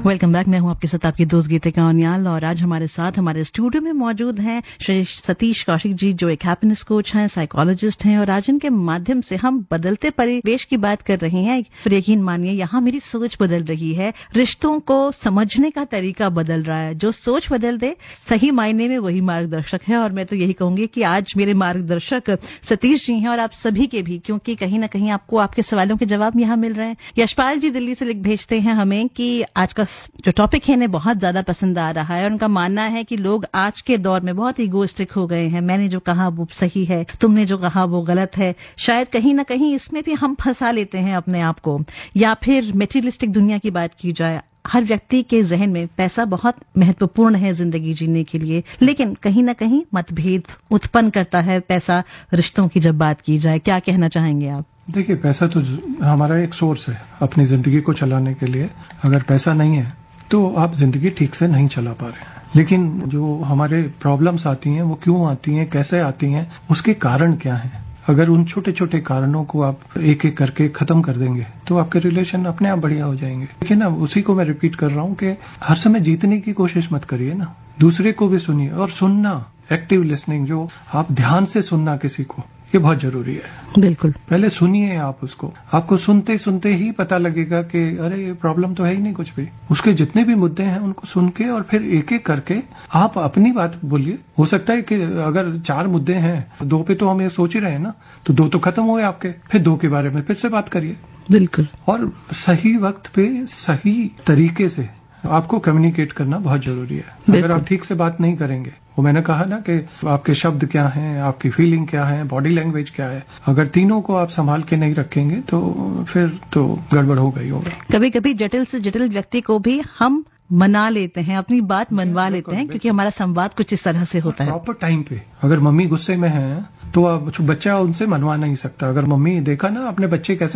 Welcome back. मैं हूं आपके साथ आपकी दोस्त गीतिका उनियाल और आज हमारे साथ हमारे स्टूडियो में मौजूद हैं श्री सतीश कौशिक जी, जो एक हैप्पीनेस कोच हैं, साइकोलॉजिस्ट हैं और आज इनके माध्यम से हम बदलते परिवेश की बात कर रहे हैं। फिर यकीन मानिए यहाँ मेरी सोच बदल रही है, रिश्तों को समझने का तरीका बदल रहा है। जो सोच बदल दे सही मायने में वही मार्गदर्शक है और मैं तो यही कहूंगी कि आज मेरे मार्गदर्शक सतीश जी हैं और आप सभी के भी, क्योंकि कहीं ना कहीं आपको आपके सवालों के जवाब यहाँ मिल रहे हैं। यशपाल जी दिल्ली से लिख भेजते हैं हमें कि आज का जो टॉपिक है इन्हें बहुत ज्यादा पसंद आ रहा है और उनका मानना है कि लोग आज के दौर में बहुत इगोइस्टिक हो गए हैं। मैंने जो कहा वो सही है, तुमने जो कहा वो गलत है। शायद कहीं ना कहीं इसमें भी हम फंसा लेते हैं अपने आप को। या फिर मेटीरियलिस्टिक दुनिया की बात की जाए, हर व्यक्ति के जहन में पैसा बहुत महत्वपूर्ण है जिंदगी जीने के लिए, लेकिन कहीं ना कहीं मतभेद उत्पन्न करता है पैसा रिश्तों की जब बात की जाए। क्या कहना चाहेंगे आप? देखिए, पैसा तो हमारा एक सोर्स है अपनी जिंदगी को चलाने के लिए। अगर पैसा नहीं है तो आप जिंदगी ठीक से नहीं चला पा रहे हैं। लेकिन जो हमारे प्रॉब्लम्स आती हैं वो क्यों आती हैं, कैसे आती हैं, उसके कारण क्या हैं। अगर उन छोटे छोटे कारणों को आप एक एक करके खत्म कर देंगे तो आपके रिलेशन अपने आप बढ़िया हो जाएंगे। लेकिन ना, उसी को मैं रिपीट कर रहा हूँ कि हर समय जीतने की कोशिश मत करिए ना, दूसरे को भी सुनिए। और सुनना, एक्टिव लिसनिंग, जो आप ध्यान से सुनना किसी को, ये बहुत जरूरी है। बिल्कुल, पहले सुनिए आप उसको। आपको सुनते सुनते ही पता लगेगा कि अरे ये प्रॉब्लम तो है ही नहीं कुछ भी। उसके जितने भी मुद्दे हैं उनको सुन के और फिर एक एक करके आप अपनी बात बोलिए। हो सकता है कि अगर 4 मुद्दे हैं, 2 पे तो हम ये सोच ही रहे हैं ना, तो 2 तो खत्म हुए आपके, फिर 2 के बारे में फिर से बात करिए। बिल्कुल। और सही वक्त पे सही तरीके से आपको कम्युनिकेट करना बहुत जरूरी है। अगर आप ठीक से बात नहीं करेंगे, वो मैंने कहा ना कि आपके शब्द क्या हैं, आपकी फीलिंग क्या है, बॉडी लैंग्वेज क्या है, अगर तीनों को आप संभाल के नहीं रखेंगे तो फिर तो गड़बड़ हो गई होगा। कभी कभी जटिल से जटिल व्यक्ति को भी हम मना लेते हैं, अपनी बात मनवा लेते हैं, क्योंकि हमारा संवाद कुछ इस तरह से होता है। प्रॉपर टाइम पे अगर मम्मी गुस्से में है तो बच्चा उनसे मनवा नहीं सकता। अगर मम्मी, देखा ना अपने बच्चे कैसे